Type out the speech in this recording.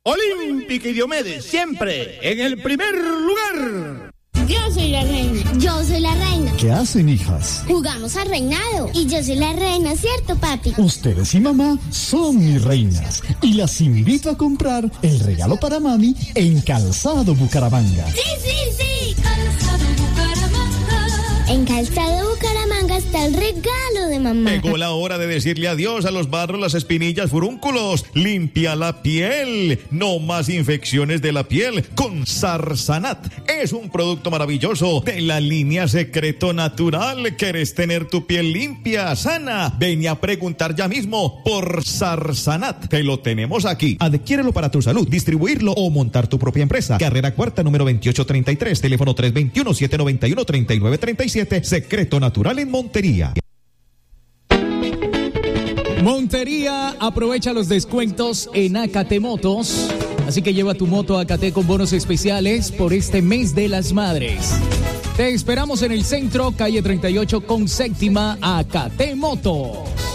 Olímpica y Diomedes, siempre en el primer lugar. Yo soy la reina. Yo soy la reina. ¿Qué hacen, hijas? Jugamos al reinado. Y yo soy la reina, ¿cierto, papi? Ustedes y mamá son mis reinas. Y las invito a comprar el regalo para mami en Calzado Bucaramanga. Sí. Calzado Bucaramanga. En Calzado Bucaramanga está el regalo de mamá. Llegó la hora de decirle adiós a los barros, las espinillas, furúnculos. Limpia la piel. No más infecciones de la piel con Sarsanat. Es un producto maravilloso de la línea Secreto Natural. ¿Quieres tener tu piel limpia, sana? Ven a preguntar ya mismo por Sarsanat. Te lo tenemos aquí. Adquiérelo para tu salud, distribuirlo o montar tu propia empresa. Carrera Cuarta, número 2833. Teléfono 321-791-3937. Secreto Natural en Montería. Montería aprovecha los descuentos en AKT Motos. Así que lleva tu moto a AKT con bonos especiales por este mes de las madres. Te esperamos en el centro, calle 38 con séptima, AKT Motos.